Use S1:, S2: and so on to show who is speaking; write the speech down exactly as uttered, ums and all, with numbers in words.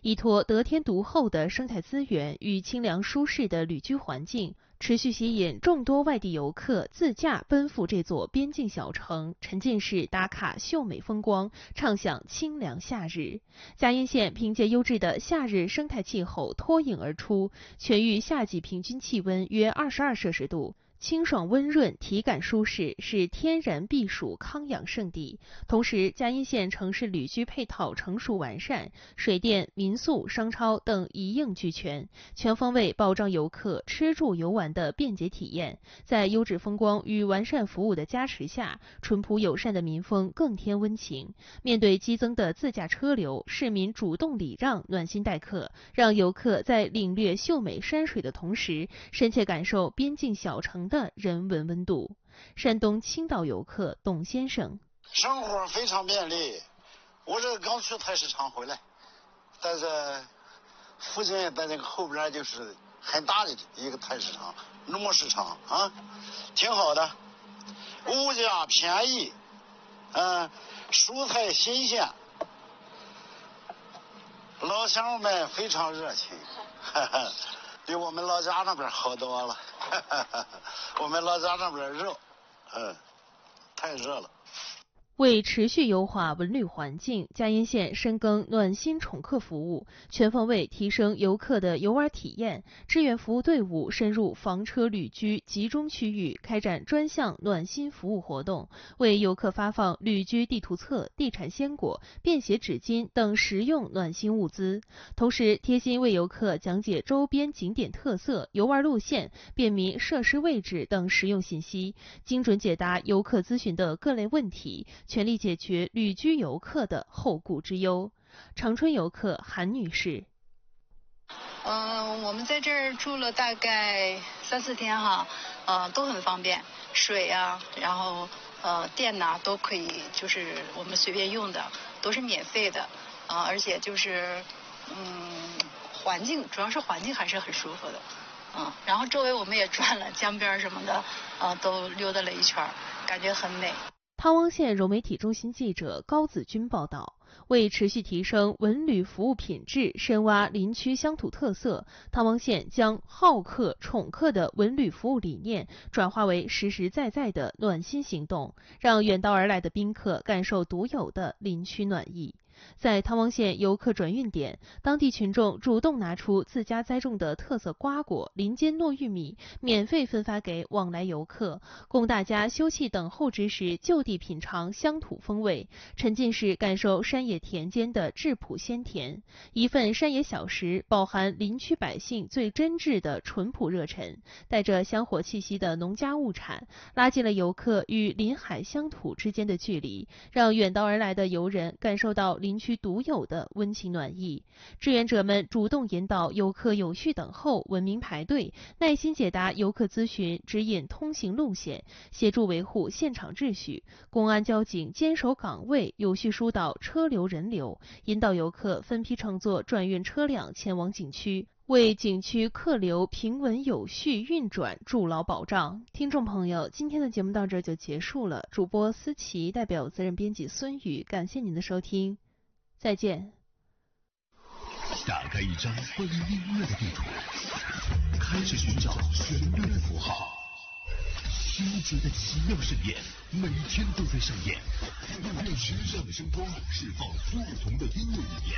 S1: 依托得天独厚的生态资源与清凉舒适的旅居环境，持续吸引众多外地游客自驾奔赴这座边境小城，沉浸式打卡秀美风光，畅享清凉夏日。嘉荫县凭借优质的夏日生态气候脱颖而出，全域夏季平均气温约二十二摄氏度。清爽温润，体感舒适，是天然避暑康养胜地。同时，嘉荫县城市旅居配套成熟完善，水电、民宿、商超等一应俱全，全方位保障游客吃住游玩的便捷体验。在优质风光与完善服务的加持下，淳朴友善的民风更添温情。面对激增的自驾车流，市民主动礼让，暖心待客，让游客在领略秀美山水的同时，深切感受边境小城的人文温度。山东青岛游客董先生：
S2: 生活非常便利，我这刚去菜市场回来，在这附近在那个后边就是很大的一个菜市场，农贸市场啊，挺好的，物价便宜，嗯、呃，蔬菜新鲜，老乡们非常热情，哈哈，比我们老家那边好多了。我们老家那边热，嗯，太热了。
S1: 为持续优化文旅环境，嘉荫县深耕暖心宠客服务，全方位提升游客的游玩体验。志愿服务队伍深入房车旅居集中区域，开展专项暖心服务活动，为游客发放旅居地图册、地产鲜果、便携纸巾等实用暖心物资。同时，贴心为游客讲解周边景点特色、游玩路线、便民设施位置等实用信息，精准解答游客咨询的各类问题，全力解决旅居游客的后顾之忧。长春游客韩女士：
S3: 嗯、呃，我们在这儿住了大概三四天哈，呃，都很方便，水啊，然后呃电呐、啊、都可以，就是我们随便用的，都是免费的，啊、呃，而且就是嗯，环境主要是环境还是很舒服的，嗯，然后周围我们也转了江边什么的，啊、呃，都溜达了一圈，感觉很美。
S1: 汤汪县融媒体中心记者高子军报道。为持续提升文旅服务品质，深挖林区乡土特色，汤汪县将好客宠客的文旅服务理念转化为实实在在的暖心行动，让远道而来的宾客感受独有的林区暖意。在汤汪县游客转运点，当地群众主动拿出自家栽种的特色瓜果、林间糯玉米，免费分发给往来游客，供大家休憩等候之时就地品尝乡土风味，沉浸式感受山野田间的质朴鲜甜。一份山野小食，饱含林区百姓最真挚的淳朴热忱，带着香火气息的农家物产，拉近了游客与林海乡土之间的距离，让远道而来的游人感受到林区独有的温情暖意。志愿者们主动引导游客有序等候、文明排队，耐心解答游客咨询，指引通行路线，协助维护现场秩序。公安交警坚守岗位，有序疏导车流人流，引导游客分批乘坐转运车辆前往景区，为景区客流平稳有序运转筑牢保障。听众朋友，今天的节目到这儿就结束了。主播思琪代表责任编辑孙宇，感谢您的收听，再见。
S4: 打开一张关于音乐的地图，开始寻找旋律的符号。新奇的奇妙盛宴，每天都在上演，用时尚的声光释放不同的音乐语言。